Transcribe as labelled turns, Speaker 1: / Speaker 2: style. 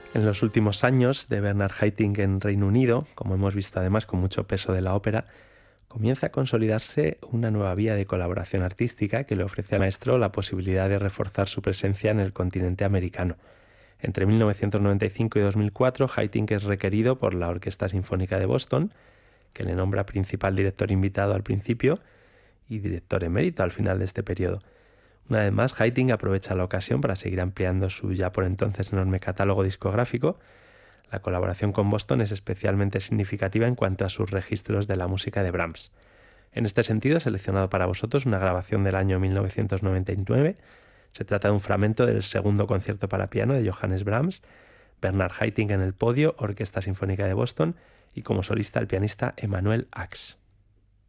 Speaker 1: En los últimos años de Bernard Haitink en Reino Unido, como hemos visto además con mucho peso de la ópera, comienza a consolidarse una nueva vía de colaboración artística que le ofrece al maestro la posibilidad de reforzar su presencia en el continente americano. Entre 1995 y 2004, Haitink es requerido por la Orquesta Sinfónica de Boston, que le nombra principal director invitado al principio y director emérito al final de este periodo. Una vez más, Haitink aprovecha la ocasión para seguir ampliando su ya por entonces enorme catálogo discográfico. La colaboración con Boston es especialmente significativa en cuanto a sus registros de la música de Brahms. En este sentido, he seleccionado para vosotros una grabación del año 1999. Se trata de un fragmento del segundo concierto para piano de Johannes Brahms, Bernard Haitink en el podio, Orquesta Sinfónica de Boston, y como solista el pianista Emanuel Ax.